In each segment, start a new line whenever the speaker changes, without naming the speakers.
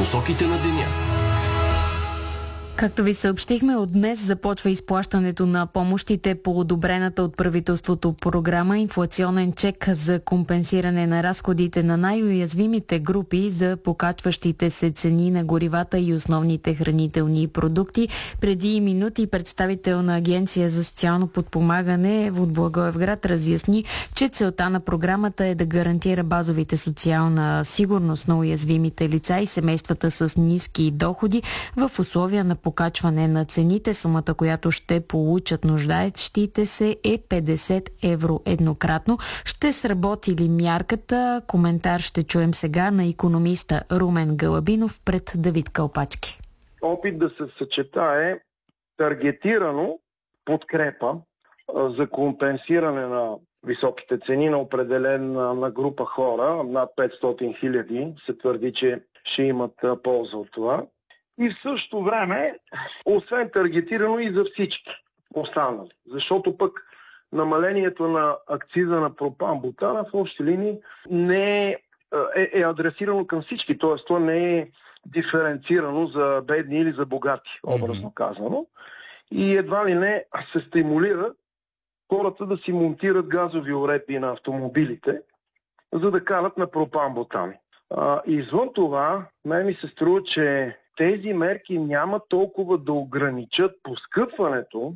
Посоките на деня.
Както ви съобщихме, от днес започва изплащането на помощите по одобрената от правителството програма инфлационен чек за компенсиране на разходите на най-уязвимите групи за покачващите се цени на горивата и основните хранителни продукти. Преди минути представител на Агенция за социално подпомагане в Благоевград разясни, че целта на програмата е да гарантира базовите социална сигурност на уязвимите лица и семействата с ниски доходи в условия на покачване на цените. Сумата, която ще получат нуждаещите се, е 50 евро еднократно. Ще сработи ли мярката? Коментар ще чуем сега на икономиста Румен Гълъбинов пред Давид Кълпачки.
Опит да се съчетае таргетирано подкрепа за компенсиране на високите цени на определена група хора, над 500 хиляди, се твърди, че ще имат полза от това. И в същото време, освен таргетирано и за всички останали. Защото пък намалението на акциза на пропан-бутана в общи линии не е адресирано към всички. Т.е. то не е диференцирано за бедни или за богати, образно казано. И едва ли не се стимулира хората да си монтират газови уредби на автомобилите, за да карат на пропан-бутани. Извън това, мен ми се струва, че тези мерки няма толкова да ограничат поскъпването,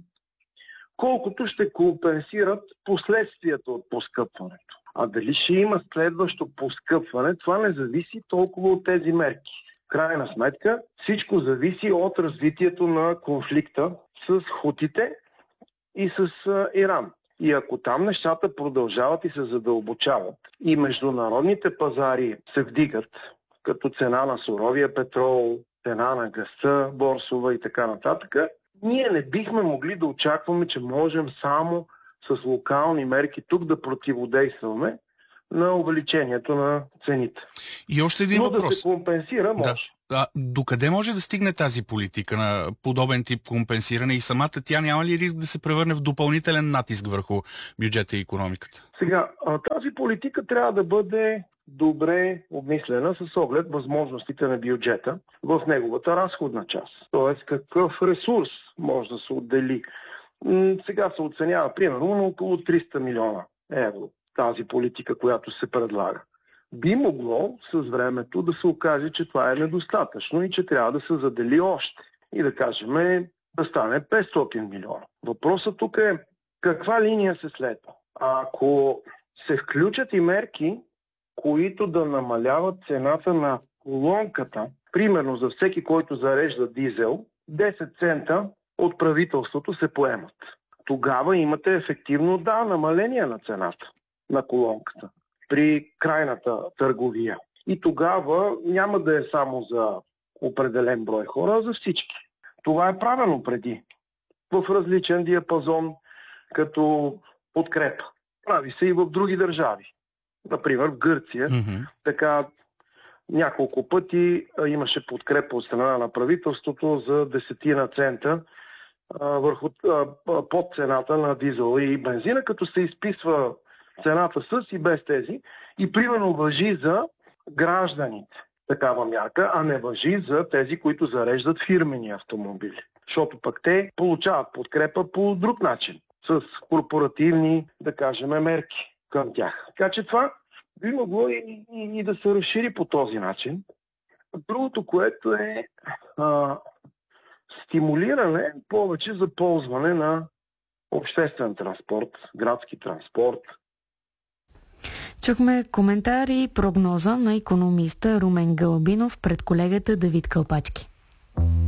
колкото ще компенсират последствията от поскъпването. А дали ще има следващо поскъпване, това не зависи толкова от тези мерки. В крайна сметка, всичко зависи от развитието на конфликта с хутите и с Иран. И ако там нещата продължават и се задълбочават и международните пазари се вдигат, като цена на суровия петрол, цена на газа, борсова и така нататък, ние не бихме могли да очакваме, че можем само с локални мерки тук да противодействаме на увеличението на цените.
И още един въпрос.
Но да се компенсира може.
Да. Докъде може да стигне тази политика на подобен тип компенсиране и самата тя няма ли риск да се превърне в допълнителен натиск върху бюджета и икономиката?
Сега, тази политика трябва да бъде добре обмислена с оглед възможностите на бюджета в неговата разходна част. Тоест какъв ресурс може да се отдели. Сега се оценява примерно на около 300 милиона евро тази политика, която се предлага. Би могло с времето да се окаже, че това е недостатъчно и че трябва да се задели още. И да кажем да стане 500 милиона. Въпросът тук е каква линия се следва. Ако се включат и мерки, които да намаляват цената на колонката, примерно за всеки, който зарежда дизел, 10 цента от правителството се поемат. Тогава имате ефективно намаление на цената на колонката при крайната търговия. И тогава няма да е само за определен брой хора, а за всички. Това е правено преди. В различен диапазон като подкрепа. Прави се и в други държави. Например, в Гърция, така няколко пъти имаше подкрепа от страна на правителството за 10 цента върху под цената на дизела и бензина, като се изписва цената с и без тези. И примерно важи за гражданите такава мярка, а не важи за тези, които зареждат фирмени автомобили. Защото пък те получават подкрепа по друг начин, с корпоративни, да кажем, мерки към тях. Така че това би могло и да се разшири по този начин. Другото, което е стимулиране повече за ползване на обществен транспорт, градски транспорт.
Чухме коментар и прогноза на икономиста Румен Гълъбинов пред колегата Давид Кълпачки.